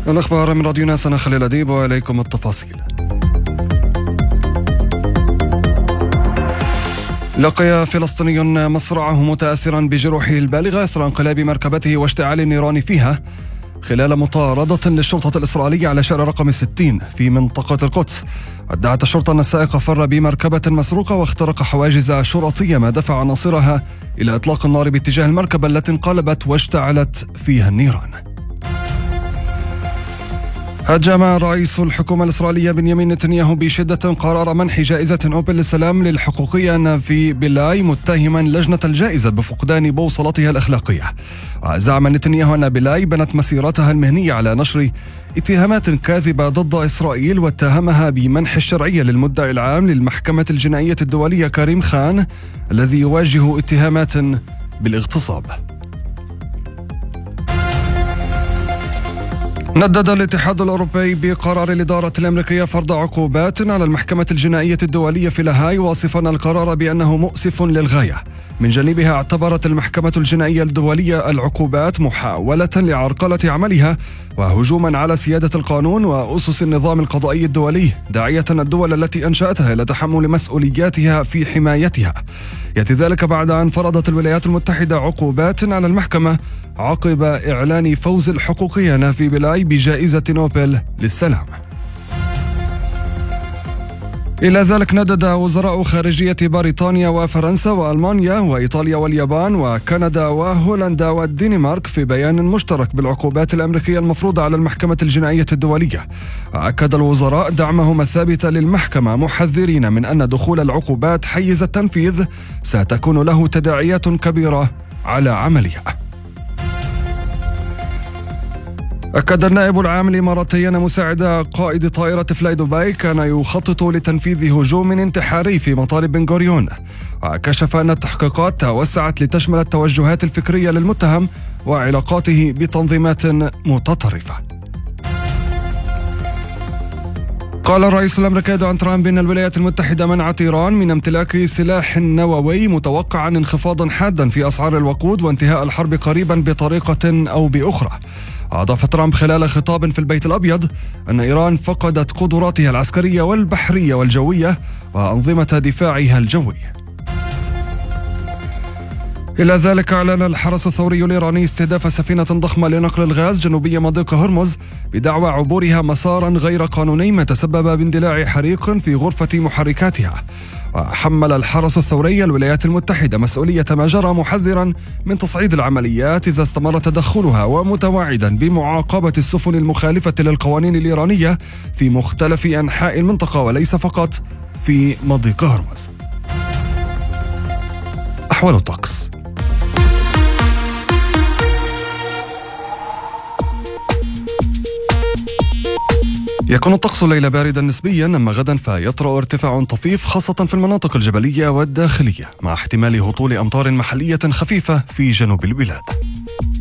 الأخبار من راديو ناس، أنا خليل أديب وإليكم التفاصيل. لقي فلسطيني مصرعه متأثرا بجروحه البالغة إثر انقلاب مركبته واشتعال النيران فيها خلال مطاردة للشرطة الإسرائيلية على شارع رقم 60 في منطقة القدس. ادعت الشرطة أن السائق فر بمركبة مسروقة واخترق حواجز شرطية، ما دفع عناصرها إلى إطلاق النار باتجاه المركبة التي انقلبت واشتعلت فيها النيران. هاجم رئيس الحكومة الإسرائيلية بنيامين نتنياهو بشدة قرار منح جائزة نوبل للسلام للحقوقية نافي بيلاي، متهما لجنة الجائزة بفقدان بوصلتها الأخلاقية. وزعم نتنياهو أن بيلاي بنت مسيرتها المهنية على نشر اتهامات كاذبة ضد إسرائيل، واتهمها بمنح الشرعية للمدعي العام للمحكمة الجنائية الدولية كريم خان الذي يواجه اتهامات بالاغتصاب. ندد الاتحاد الأوروبي بقرار الإدارة الأمريكية فرض عقوبات على المحكمة الجنائية الدولية في لاهاي، واصفا القرار بأنه مؤسف للغاية. من جانبها اعتبرت المحكمة الجنائية الدولية العقوبات محاولة لعرقلة عملها وهجوما على سيادة القانون وأسس النظام القضائي الدولي، داعية الدول التي أنشأتها إلى تحمل مسؤولياتها في حمايتها. يأتي ذلك بعد أن فرضت الولايات المتحدة عقوبات على المحكمة عقب إعلان فوز الحقوقية نافي بيلاي بجائزة نوبل للسلام. إلى ذلك ندد وزراء خارجية بريطانيا وفرنسا وألمانيا وإيطاليا واليابان وكندا وهولندا والدنمارك في بيان مشترك بالعقوبات الأمريكية المفروضة على المحكمة الجنائية الدولية. أكد الوزراء دعمهم الثابت للمحكمة، محذرين من أن دخول العقوبات حيز التنفيذ ستكون له تداعيات كبيرة على عملها. أكد النائب العام الإماراتي أن مساعد قائد طائرة فلاي دبي كان يخطط لتنفيذ هجوم انتحاري في مطار بن غوريون، وكشف أن التحقيقات توسعت لتشمل التوجهات الفكرية للمتهم وعلاقاته بتنظيمات متطرفة. قال الرئيس الأمريكي دونالد ترامب إن الولايات المتحدة منعت إيران من امتلاك سلاح نووي، متوقعا انخفاضا حادا في أسعار الوقود وانتهاء الحرب قريبا بطريقة أو بأخرى. أضاف ترامب خلال خطاب في البيت الأبيض أن إيران فقدت قدراتها العسكرية والبحرية والجوية وأنظمة دفاعها الجوي. إلى ذلك أعلن الحرس الثوري الإيراني استهداف سفينة ضخمة لنقل الغاز جنوبية مضيق هرمز بدعوى عبورها مسارا غير قانوني، ما تسبب باندلاع حريق في غرفة محركاتها. وحمل الحرس الثوري الولايات المتحدة مسؤولية ما جرى، محذرا من تصعيد العمليات إذا استمر تدخلها، ومتواعدا بمعاقبة السفن المخالفة للقوانين الإيرانية في مختلف أنحاء المنطقة وليس فقط في مضيق هرمز. أحوال الطقس. يكون الطقس الليلة باردا نسبيا، أما غدا فيطرأ ارتفاع طفيف خاصة في المناطق الجبلية والداخلية، مع احتمال هطول أمطار محلية خفيفة في جنوب البلاد.